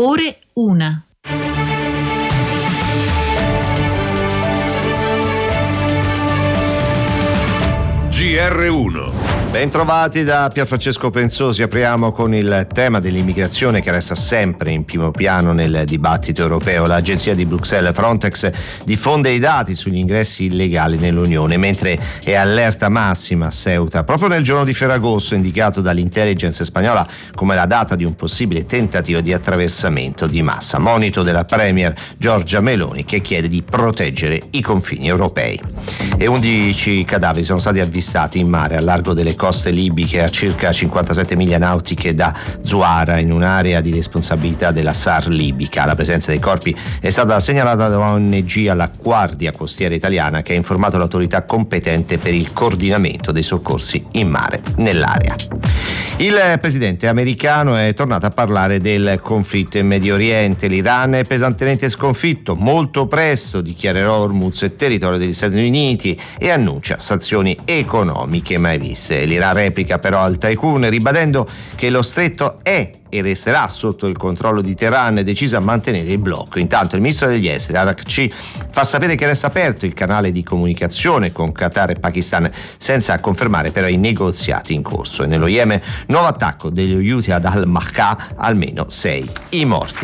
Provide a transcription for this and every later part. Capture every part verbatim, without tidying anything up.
ore una. G R uno. Bentrovati da Pierfrancesco Pensosi. Apriamo con il tema dell'immigrazione che resta sempre in primo piano nel dibattito europeo. L'agenzia di Bruxelles Frontex diffonde i dati sugli ingressi illegali nell'Unione, mentre è allerta massima a Ceuta, proprio nel giorno di Ferragosto indicato dall'intelligence spagnola come la data di un possibile tentativo di attraversamento di massa. Monito della premier Giorgia Meloni, che chiede di proteggere i confini europei. E undici cadaveri sono stati avvistati in mare a largo delle coste libiche a circa cinquantasette miglia nautiche da Zuara, in un'area di responsabilità della S A R libica. La presenza dei corpi è stata segnalata da O N G alla Guardia Costiera Italiana, che ha informato l'autorità competente per il coordinamento dei soccorsi in mare nell'area. Il presidente americano è tornato a parlare del conflitto in Medio Oriente. L'Iran è pesantemente sconfitto, molto presto dichiarerà Hormuz territorio degli Stati Uniti e annuncia sanzioni economiche mai viste. L'Iran replica però al tycoon, ribadendo che lo stretto è e resterà sotto il controllo di Teheran, è deciso a mantenere il blocco. Intanto il ministro degli esteri Arakci fa sapere che resta aperto il canale di comunicazione con Qatar e Pakistan, senza confermare però i negoziati in corso. E nello Yemen, nuovo attacco degli Houthi ad Al-Makka, almeno sei i morti.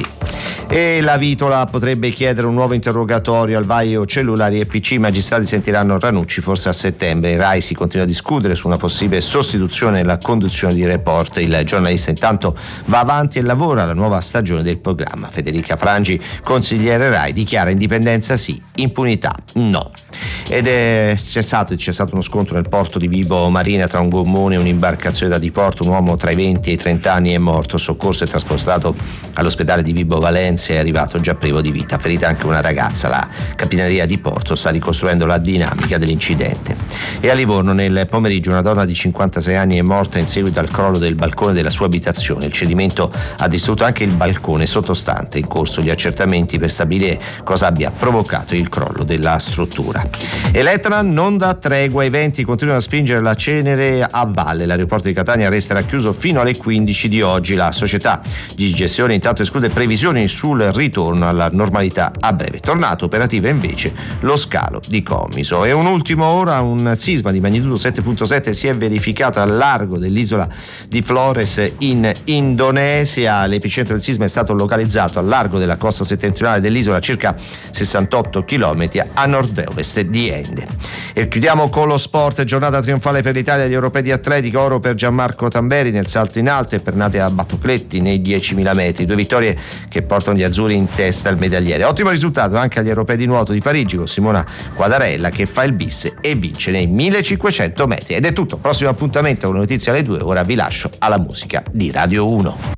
E la Vitola potrebbe chiedere un nuovo interrogatorio al vaglio cellulari e P C. I magistrati sentiranno Ranucci forse a settembre. In Rai si continua a discutere su una possibile sostituzione nella conduzione di Report. Il giornalista intanto va avanti e lavora alla nuova stagione del programma. Federica Frangi, consigliere Rai, dichiara indipendenza sì, impunità no. Ed è c'è stato, c'è stato uno scontro nel porto di Vibo Marina tra un gommone e un'imbarcazione da diporto. Un uomo tra i venti e i trenta anni è morto, soccorso e trasportato all'ospedale di Vibo Valencia, è arrivato già privo di vita. Ferita anche una ragazza. La capitaneria di porto sta ricostruendo la dinamica dell'incidente. E a Livorno nel pomeriggio una donna di cinquantasei anni è morta in seguito al crollo del balcone della sua abitazione. Il cedimento ha distrutto anche il balcone sottostante, in corso gli accertamenti per stabilire cosa abbia provocato il crollo della struttura. E l'Etna non dà tregua, i venti continuano a spingere la cenere a valle. L'aeroporto di Catania resterà chiuso fino alle quindici di oggi. La società di gestione intanto esclude previsioni sul ritorno alla normalità a breve. Tornato operativa invece lo scalo di Comiso. E un'ultima ora, un sisma di magnitudo sette virgola sette si è verificato al largo dell'isola di Flores in Indonesia. L'epicentro del sisma è stato localizzato al largo della costa settentrionale dell'isola, circa sessantotto chilometri a nord-ovest di Ende. E chiudiamo con lo sport. Giornata trionfale per l'Italia agli europei di atletica, oro per Gianmarco Tamberi nel salto in alto e per Nadia Battocletti nei diecimila metri, due vittorie che portano gli azzurri in testa al medagliere. Ottimo risultato anche agli europei di nuoto di Parigi con Simona Quadarella che fa il bis e vince nei millecinquecento metri. Ed è tutto, prossimo appuntamento con le notizie alle due. Ora vi lascio alla musica di Radio uno.